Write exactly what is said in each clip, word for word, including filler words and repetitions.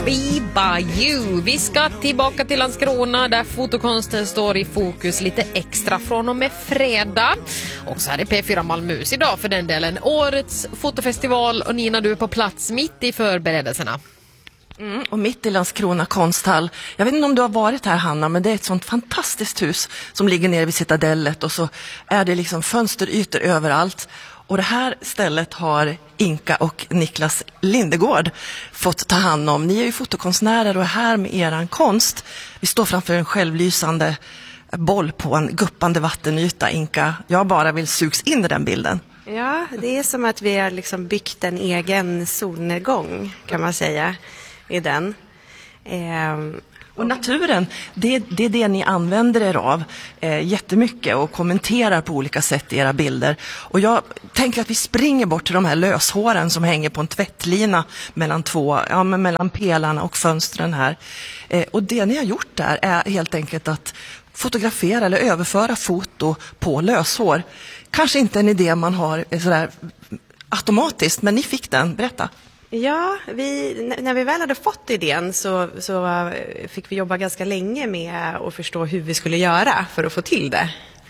Biba you. Vi ska tillbaka till Landskrona där fotokonsten står i fokus lite extra från och med fredag. Och så är det P fyra Malmös idag för den delen. Årets fotofestival, och Nina, du är på plats mitt i förberedelserna. Mm, och mitt i Landskrona konsthall. Jag vet inte om du har varit här, Hanna, men det är ett sånt fantastiskt hus som ligger nere vid Citadellet, och så är det liksom fönsterytor överallt. Och det här stället har Inka och Niklas Lindegård fått ta hand om. Ni är ju fotokonstnärer och är här med eran konst. Vi står framför en självlysande boll på en guppande vattenyta, Inka. Jag bara vill sugs in i den bilden. Ja, det är som att vi har liksom byggt en egen solnedgång, kan man säga, i den. Ehm, och naturen, det, det är det ni använder er av eh, jättemycket och kommenterar på olika sätt i era bilder. Och jag tänker att vi springer bort till de här löshåren som hänger på en tvättlina mellan två, ja, men mellan pelarna och fönstren här. Eh, och det ni har gjort där är helt enkelt att fotografera eller överföra foto på löshår. Kanske inte en idé man har sådär automatiskt, men ni fick den. Berätta. Ja, vi, när vi väl hade fått idén så, så fick vi jobba ganska länge med att förstå hur vi skulle göra för att få till det.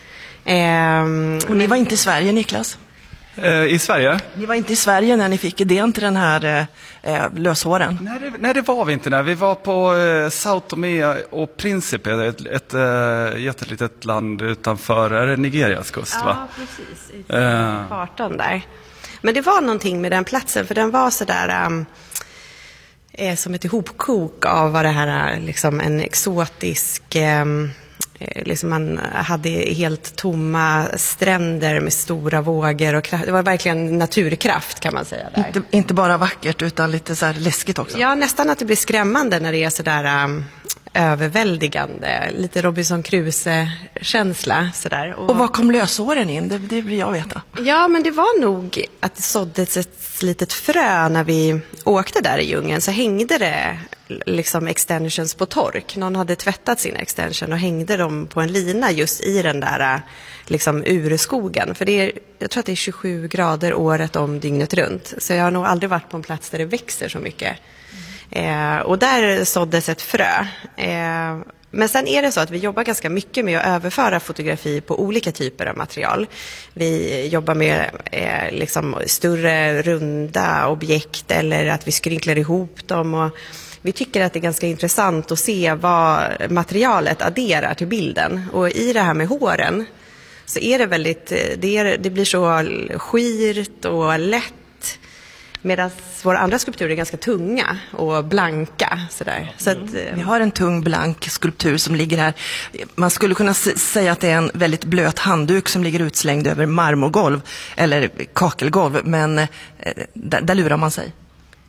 Ehm, och ni var inte i Sverige, Niklas? Eh, I Sverige? Ni var inte i Sverige när ni fick idén till den här eh, löshåren? Nej det, nej, det var vi inte. När. Vi var på eh, Sao Tomé och Principe, ett, ett eh, jättelitet land utanför är det Nigerias kust, ja, va? Ja, precis. I kartan där. Men det var någonting med den platsen, för den var sådär um, eh, som ett ihopkok av vad det här, liksom en exotisk, um, liksom man hade helt tomma stränder med stora vågor och kraft. Det var verkligen naturkraft, kan man säga där. Inte, inte bara vackert utan lite så här läskigt också. Ja, nästan att det blir skrämmande när det är sådär um, överväldigande, lite Robinson Crusoe-känsla sådär. Och, och var kom lösåren in? Det, det vill jag veta. Ja, men det var nog att det såddes ett litet frö när vi åkte där i djungeln, så hängde det liksom extensions på tork. Någon hade tvättat sina extension och hängde dem på en lina just i den där liksom urskogen. För det är, jag tror att det är tjugosju grader året om dygnet runt. Så jag har nog aldrig varit på en plats där det växer så mycket. Eh, och där såddes ett frö. Eh, men sen är det så att vi jobbar ganska mycket med att överföra fotografi på olika typer av material. Vi jobbar med eh, liksom större runda objekt, eller att vi skrynklar ihop dem. Och vi tycker att det är ganska intressant att se vad materialet adderar till bilden. Och i det här med håren så är det väldigt, det, är, det blir så skirt och lätt. Medan våra andra skulpturer är ganska tunga och blanka. Sådär. Så att, vi har en tung blank skulptur som ligger här. Man skulle kunna säga att det är en väldigt blöt handduk som ligger utslängd över marmorgolv eller kakelgolv. Men eh, där, där lurar man sig.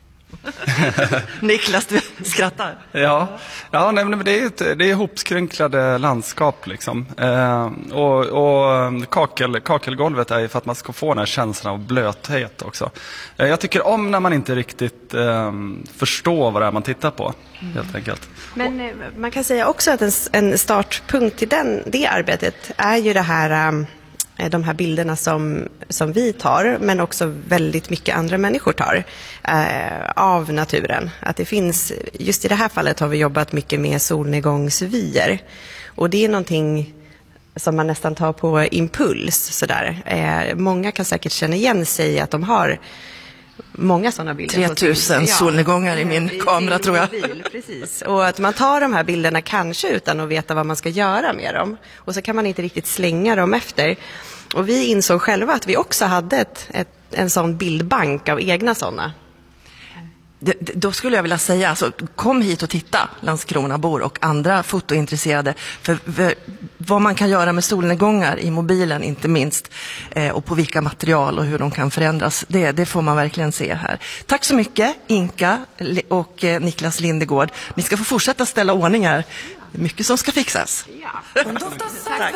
Niklas, du skrattar. Ja, ja nej, men det är ett, det är hopskrynklade landskap liksom. Eh, och och kakel, kakelgolvet är för att man ska få den här känslan av blöthet också. Eh, jag tycker om när man inte riktigt eh, förstår vad det är man tittar på, mm. helt enkelt. Men eh, man kan säga också att en, en startpunkt till den, det arbetet är ju det här... Um, de här bilderna som, som vi tar, men också väldigt mycket andra människor tar eh, av naturen. Att det finns, just i det här fallet har vi jobbat mycket med solnedgångsvyer. Och det är någonting som man nästan tar på impuls. Sådär. Eh, många kan säkert känna igen sig i att de har många sådana bilder. tre tusen ja, solnedgångar i min i, kamera i, tror jag. Mobil, precis. Och att man tar de här bilderna kanske utan att veta vad man ska göra med dem. Och så kan man inte riktigt slänga dem efter. Och vi insåg själva att vi också hade ett, ett, en sån bildbank av egna sådana. Det, då skulle jag vilja säga, alltså, kom hit och titta, Landskronabor och andra fotointresserade, för, för vad man kan göra med solnedgångar i mobilen inte minst, eh, och på vilka material och hur de kan förändras, det, det får man verkligen se här. Tack så mycket Inka och eh, Niklas Lindegård. Ni ska få fortsätta ställa ordningar. Det är mycket som ska fixas. Ja. Tack.